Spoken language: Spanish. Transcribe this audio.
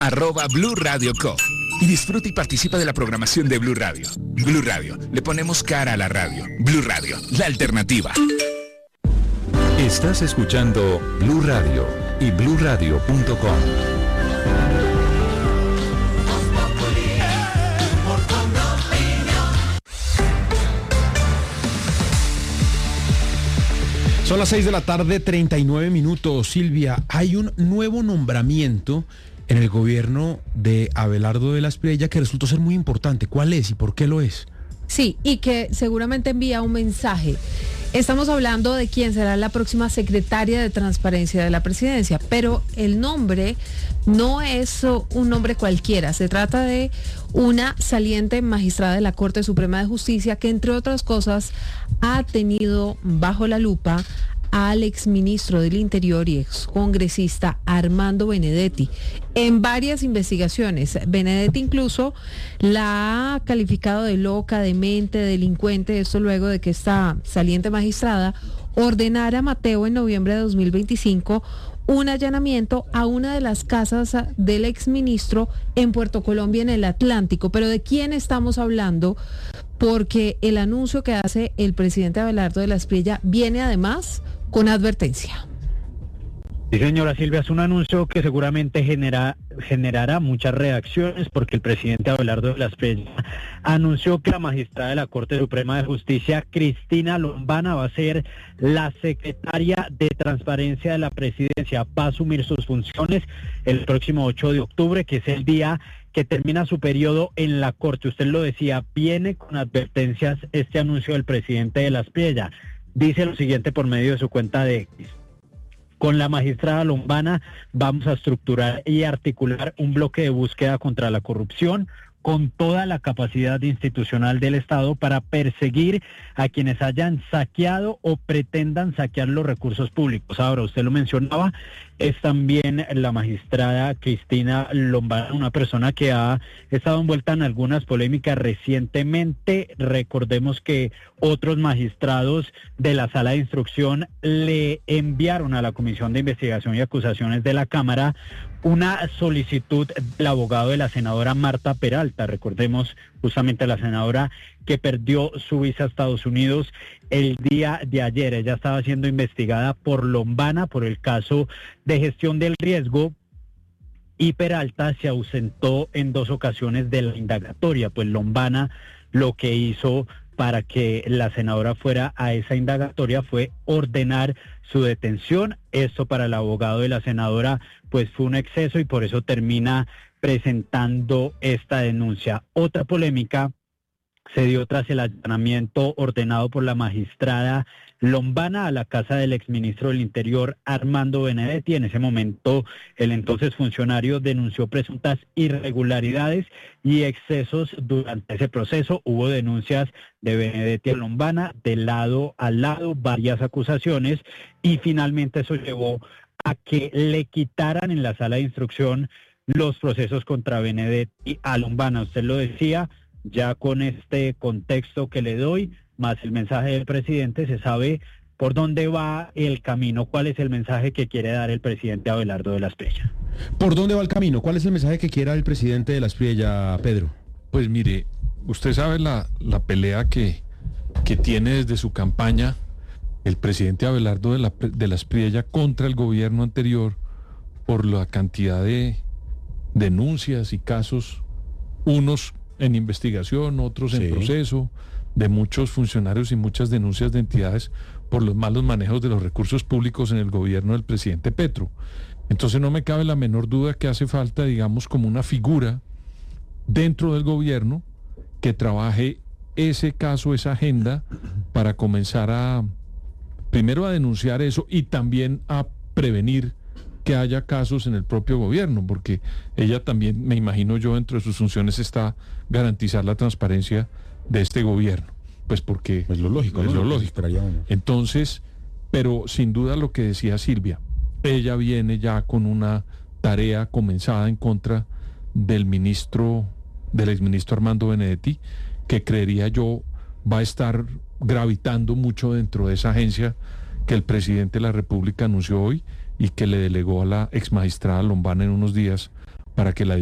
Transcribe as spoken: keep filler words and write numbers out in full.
arroba Blue Radio Co. Y disfruta y participa de la programación de Blue Radio. Blue Radio, le ponemos cara a la radio. Blue Radio, la alternativa. Estás escuchando Blue Radio y blue radio punto com. Son las seis de la tarde, treinta y nueve minutos. Silvia, hay un nuevo nombramiento en el gobierno de Abelardo de la Espriella que resultó ser muy importante. ¿Cuál es y por qué lo es? Sí, y que seguramente envía un mensaje. Estamos hablando de quién será la próxima secretaria de Transparencia de la Presidencia, pero el nombre no es un nombre cualquiera. Se trata de una saliente magistrada de la Corte Suprema de Justicia que, entre otras cosas, ha tenido bajo la lupa al exministro del Interior y excongresista Armando Benedetti en varias investigaciones. Benedetti incluso la ha calificado de loca, demente, delincuente, esto luego de que esta saliente magistrada ordenara a Mateo en noviembre de dos mil veinticinco un allanamiento a una de las casas del exministro en Puerto Colombia, en el Atlántico. Pero ¿de quién estamos hablando? Porque el anuncio que hace el presidente Abelardo de la Espriella viene además con advertencia. Sí, señora Silvia, es un anuncio que seguramente genera, generará muchas reacciones, porque el presidente Abelardo de la Espriella anunció que la magistrada de la Corte Suprema de Justicia, Cristina Lombana, va a ser la secretaria de Transparencia de la Presidencia. Va a asumir sus funciones el próximo ocho de octubre, que es el día que termina su periodo en la Corte. Usted lo decía, viene con advertencias este anuncio del presidente de la Espriella. Dice lo siguiente por medio de su cuenta de X. Con la magistrada Lombana vamos a estructurar y articular un bloque de búsqueda contra la corrupción con toda la capacidad institucional del Estado para perseguir a quienes hayan saqueado o pretendan saquear los recursos públicos. Ahora, usted lo mencionaba, es también la magistrada Cristina Lombana, una persona que ha estado envuelta en algunas polémicas recientemente. Recordemos que otros magistrados de la Sala de Instrucción le enviaron a la Comisión de Investigación y Acusaciones de la Cámara una solicitud del abogado de la senadora Marta Peralta. Recordemos justamente a la senadora que perdió su visa a Estados Unidos el día de ayer. Ella estaba siendo investigada por Lombana por el caso de gestión del riesgo, y Peralta se ausentó en dos ocasiones de la indagatoria. Pues Lombana lo que hizo para que la senadora fuera a esa indagatoria fue ordenar su detención. Esto para el abogado de la senadora pues fue un exceso, y por eso termina presentando esta denuncia. Otra polémica se dio tras el allanamiento ordenado por la magistrada Lombana a la casa del exministro del Interior Armando Benedetti. En ese momento el entonces funcionario denunció presuntas irregularidades y excesos durante ese proceso. Hubo denuncias de Benedetti a Lombana, de lado a lado, varias acusaciones, y finalmente eso llevó a que le quitaran en la Sala de Instrucción los procesos contra Benedetti a Lombana. Usted lo decía, ya con este contexto que le doy, más el mensaje del presidente, se sabe por dónde va el camino. ¿Cuál es el mensaje que quiere dar el presidente Abelardo de la Espriella? ¿Por dónde va el camino? ¿Cuál es el mensaje que quiere dar el presidente de la Espriella, Pedro? Pues mire, usted sabe la, la pelea que, que tiene desde su campaña el presidente Abelardo de la, de la Espriella contra el gobierno anterior por la cantidad de denuncias y casos, unos en investigación, otros en sí. proceso, de muchos funcionarios y muchas denuncias de entidades por los malos manejos de los recursos públicos en el gobierno del presidente Petro. Entonces no me cabe la menor duda que hace falta, digamos, como una figura dentro del gobierno que trabaje ese caso, esa agenda, para comenzar a, primero a denunciar eso y también a prevenir que haya casos en el propio gobierno, porque ella también, me imagino yo, dentro de sus funciones está garantizar la transparencia de este gobierno, pues porque es lo lógico, es ¿no? lo lógico. Entonces, pero sin duda lo que decía Silvia, ella viene ya con una tarea comenzada en contra del ministro, del exministro Armando Benedetti, que creería yo va a estar gravitando mucho dentro de esa agencia que el presidente de la República anunció hoy y que le delegó a la exmagistrada Lombana en unos días para que la